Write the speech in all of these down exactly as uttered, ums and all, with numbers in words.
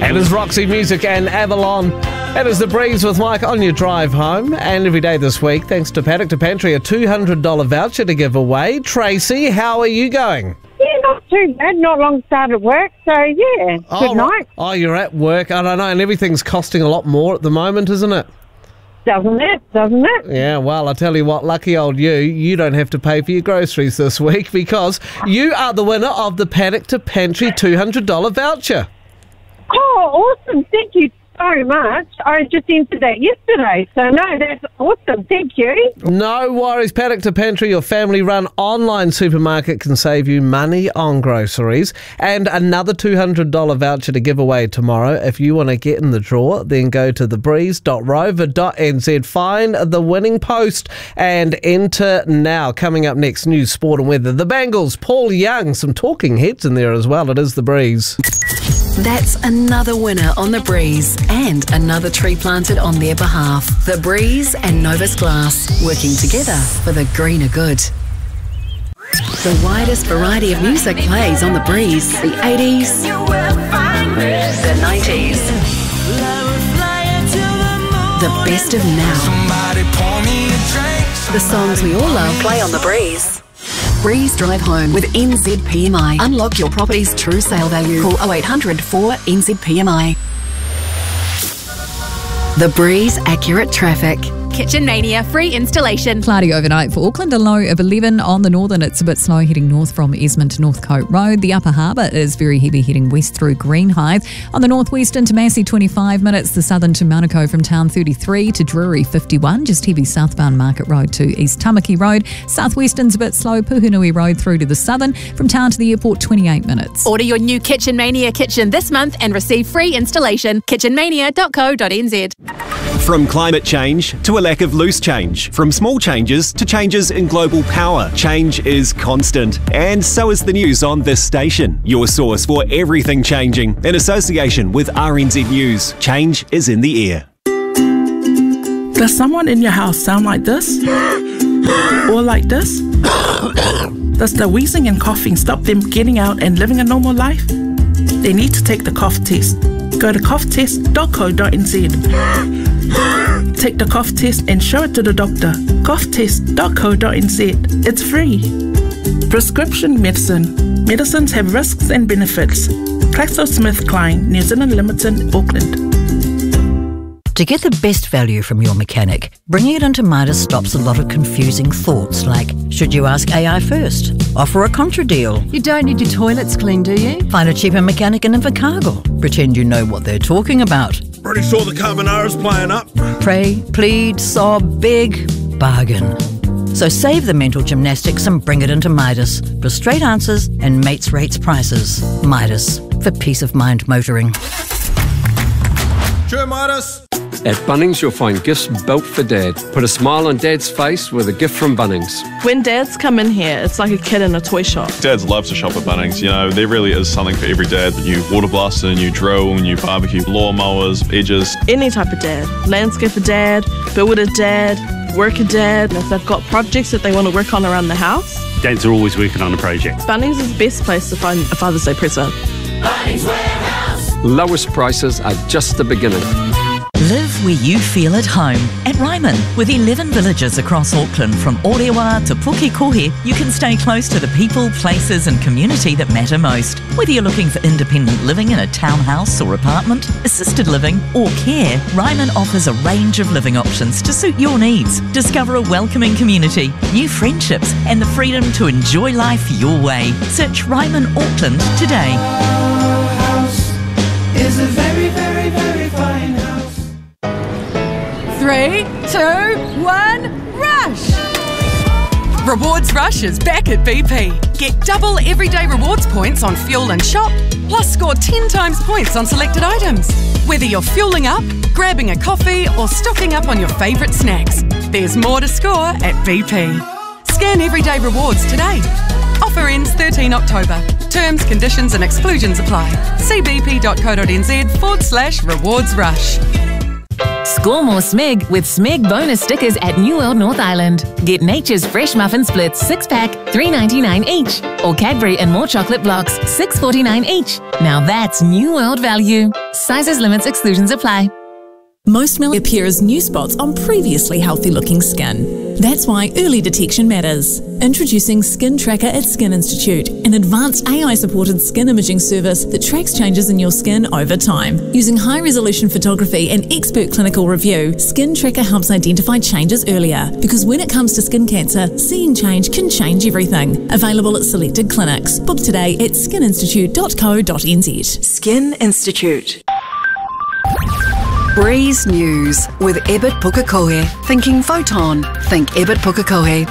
It is Roxy Music and Avalon. It is The Breeze with Mike on your drive home. And every day this week, thanks to Paddock to Pantry, a two hundred dollars voucher to give away. Tracy, how are you going? Yeah, not too bad. Not long started work, so yeah, good oh, night. Oh, you're at work. I don't know, and everything's costing a lot more at the moment, isn't it? Doesn't it? Doesn't it? Yeah, well, I tell you what, lucky old you, you don't have to pay for your groceries this week because you are the winner of the Paddock to Pantry two hundred dollars voucher. Oh, awesome. Thank you so much. I just entered that yesterday, so no, that's awesome. Thank you. No worries. Paddock to Pantry, your family-run online supermarket, can save you money on groceries. And another two hundred dollars voucher to give away tomorrow. If you want to get in the draw, then go to the breeze dot rover dot n z, find the winning post and enter now. Coming up next, news, sport and weather. The Bangles, Paul Young, some talking heads in there as well. It is The Breeze. That's another winner on The Breeze and another tree planted on their behalf. The Breeze and Novus Glass, working together for the greener good. The widest variety of music plays on The Breeze. The eighties, the nineties, the best of now. The songs we all love play on The Breeze. Breeze Drive Home with N Z P M I. Unlock your property's true sale value. Call oh eight hundred four N Z P M I. The Breeze Accurate Traffic. Kitchen Mania free installation. Cloudy overnight for Auckland, a low of eleven. On the northern, it's a bit slow heading north from Esmond to Northcote Road. The Upper Harbour is very heavy heading west through Greenhithe. On the northwestern to Massey, twenty-five minutes. The southern to Manukau from town, thirty-three. To Drury, fifty-one. Just heavy southbound Market Road to East Tamaki Road. Southwestern's a bit slow. Puhunui Road through to the southern. From town to the airport, twenty-eight minutes. Order your new Kitchen Mania kitchen this month and receive free installation. kitchen mania dot co dot n z. From climate change to a lack of loose change, from small changes to changes in global power, change is constant. And so is the news on this station, your source for everything changing. In association with R N Z News, change is in the air. Does someone in your house sound like this? Or like this? Does the wheezing and coughing stop them getting out and living a normal life? They need to take the cough test. Go to cough test dot co dot n z. Take the cough test and show it to the doctor. cough test dot co dot n z. It's free. Prescription medicine. Medicines have risks and benefits. GlaxoSmithKline, New Zealand Limited, Auckland. To get the best value from your mechanic, bringing it into Midas stops a lot of confusing thoughts like, should you ask A I first? Offer a contra deal. You don't need your toilets cleaned, do you? Find a cheaper mechanic in Invercargill. Pretend you know what they're talking about. Pretty sure the carbonara's playing up. Pray, plead, sob, beg, bargain. So save the mental gymnastics and bring it into Midas for straight answers and mates rates prices. Midas, for peace of mind motoring. Sure, Midas. At Bunnings, you'll find gifts built for Dad. Put a smile on Dad's face with a gift from Bunnings. When dads come in here, it's like a kid in a toy shop. Dads love to shop at Bunnings. You know, there really is something for every dad. A new water blaster, a new drill, new barbecue, lawnmowers, edges. Any type of dad. Landscaper dad, builder dad, worker dad. If they've got projects that they want to work on around the house. Dads are always working on a project. Bunnings is the best place to find a Father's Day present. Bunnings Warehouse. Lowest prices are just the beginning. Live where you feel at home. At Ryman, with eleven villages across Auckland from Orewa to Pukekohe, you can stay close to the people, places and community that matter most. Whether you're looking for independent living in a townhouse or apartment, assisted living or care, Ryman offers a range of living options to suit your needs. Discover a welcoming community, new friendships and the freedom to enjoy life your way. Search Ryman Auckland today. Our house is a very, very, very fine house. Three, two, one, rush! Rewards Rush is back at B P. Get double everyday rewards points on fuel and shop, plus score ten times points on selected items. Whether you're fueling up, grabbing a coffee, or stocking up on your favourite snacks, there's more to score at B P. Scan everyday rewards today. Offer ends thirteenth October. Terms, conditions and exclusions apply. See bp dot co dot n z forward slash rewards rush. Score more Smeg with Smeg bonus stickers at New World North Island. Get Nature's Fresh Muffin Splits six pack, three ninety-nine each. Or Cadbury and More Chocolate Blocks, six forty-nine each. Now that's New World value. Sizes, limits, exclusions apply. Most melanoma appear as new spots on previously healthy-looking skin. That's why early detection matters. Introducing Skin Tracker at Skin Institute, an advanced A I-supported skin imaging service that tracks changes in your skin over time. Using high-resolution photography and expert clinical review, Skin Tracker helps identify changes earlier. Because when it comes to skin cancer, seeing change can change everything. Available at selected clinics. Book today at skin institute dot co dot n z. Skin Institute. Breeze News with Ebert Pukekohe. Thinking photon. Think Ebert Pukekohe.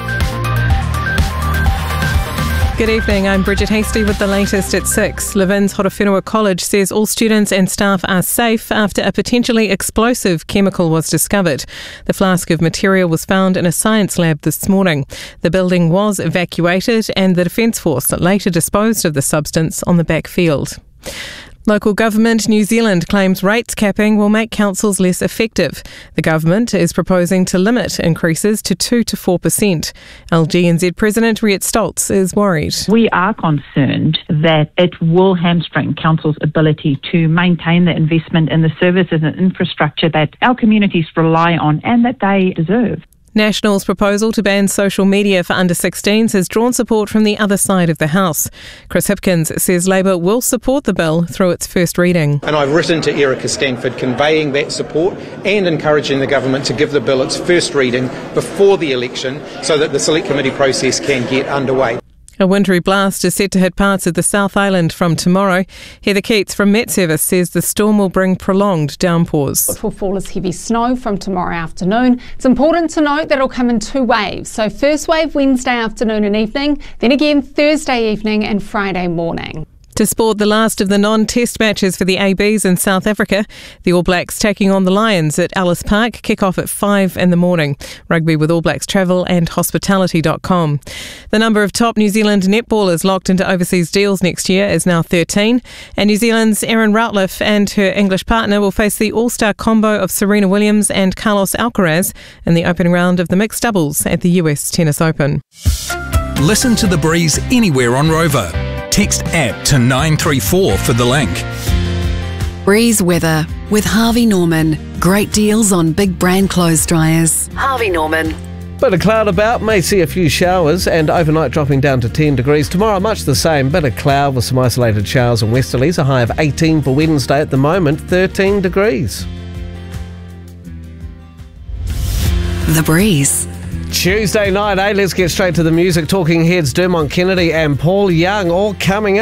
Good evening, I'm Bridget Hasty with the latest at six. Levin's Horowhenua College says all students and staff are safe after a potentially explosive chemical was discovered. The flask of material was found in a science lab this morning. The building was evacuated and the Defence Force later disposed of the substance on the backfield. Local government New Zealand claims rates capping will make councils less effective. The government is proposing to limit increases to two to four percent. L G N Z President Riet Stoltz is worried. We are concerned that it will hamstring councils' ability to maintain the investment in the services and infrastructure that our communities rely on and that they deserve. National's proposal to ban social media for under sixteens has drawn support from the other side of the House. Chris Hipkins says Labor will support the bill through its first reading. And I've written to Erica Stanford conveying that support and encouraging the government to give the bill its first reading before the election so that the select committee process can get underway. A wintry blast is set to hit parts of the South Island from tomorrow. Heather Keats from Met Service says the storm will bring prolonged downpours. What will fall is heavy snow from tomorrow afternoon. It's important to note that it'll come in two waves. So first wave Wednesday afternoon and evening, then again Thursday evening and Friday morning. To sport the last of the non-test matches for the A Bs in South Africa, the All Blacks taking on the Lions at Ellis Park kick off at five in the morning. Rugby with All Blacks Travel and hospitality dot com. The number of top New Zealand netballers locked into overseas deals next year is now thirteen, and New Zealand's Erin Routliffe and her English partner will face the all-star combo of Serena Williams and Carlos Alcaraz in the opening round of the mixed doubles at the U S Tennis Open. Listen to The Breeze anywhere on Rover. Text app to nine three four for the link. Breeze weather with Harvey Norman. Great deals on big brand clothes dryers. Harvey Norman. Bit of cloud about, may see a few showers, and overnight dropping down to ten degrees. Tomorrow much the same, bit of cloud with some isolated showers and westerlies. A high of eighteen for Wednesday, at the moment thirteen degrees. The Breeze. Tuesday night, eh? Let's get straight to the music. Talking Heads, Dermot Kennedy and Paul Young all coming up.